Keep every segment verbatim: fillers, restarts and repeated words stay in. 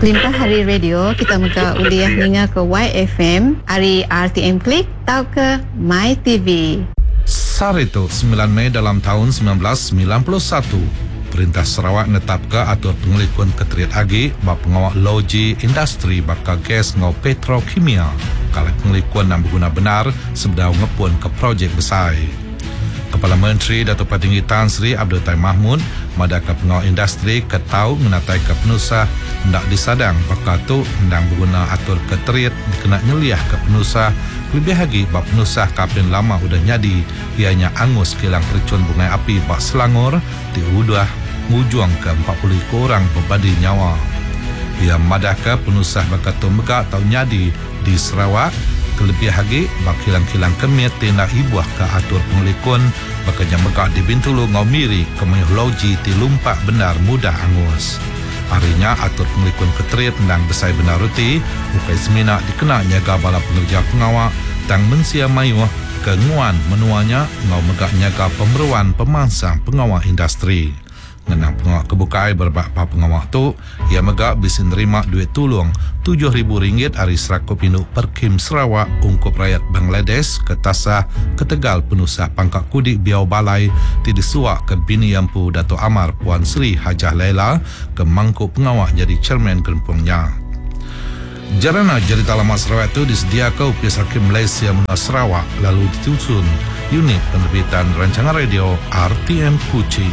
Limpah hari radio kita muka uliah ninga ke Y F M, hari R T M Klik, tau ke My T V. Sarito sembilan Mei dalam tahun sembilan belas sembilan puluh satu, Perintah Sarawak netap ke atur pengelikuan keteriat agi bak pengawal loji industri bakal gas ngau petrokimia kalau pengelikuan yang berguna benar sebedau ngepun ke projek besar. Kepala Menteri Datuk Patinggi Tan Sri Abdul Taim Mahmud madaka pengawal industri ketau menatai ke penusah hendak disadang bakal tu hendang berguna atur keteriat dikena nyeliah ke penusah lebih lagi bak penusah kapin lama udah nyadi ianya angus kilang tercun bungai api bak Selangor di udah mujuang ke empat puluh orang berbadi nyawa. Ia madaka penusah bakal tu megak tau nyadi di Sarawak terlebih lagi bak kilang-kilang kemit tindak ibuah ke atur pengelikun bakal megak di Bintulu ngau miri kemih loji ti lumpak benar mudah angus. Harinya atur pengelikun keterit tentang besai benar ruti bukai semina dikena nyaga bala pengerja pengawak tang mensia mayuh kenguan menuanya ngau megak nyaga pemeruan pemangsang pengawak industri. Ngenang pengawak kebukai berbak pengawak tu ia megak bisin terima duit tulung tujuh ribu ringgit hari Serakop Induk Perkim Sarawak ungkup rakyat Bangladesh ke tasah ke Tegal penusah pangkat kudik Biau Balai ti disuak ke bini Yampu Dato' Amar Puan Sri Hajah Laila ke mangkuk pengawak jadi chairman gerempungnya. Jarana cerita lama Sarawak itu disediakan Upis Hakim Malaysia Muna Sarawak lalu ditusun unit penerbitan rancangan radio R T M Kuching.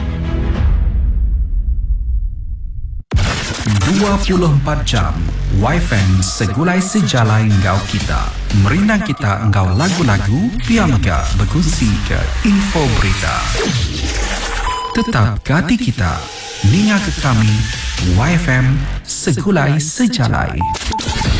dua puluh empat jam Y F M segulai sejalai engkau kita. Merinang kita engkau lagu-lagu biar megak berkongsi ke info berita. Tetap ke hati kita. Ninga ke kami Y F M segulai sejalai.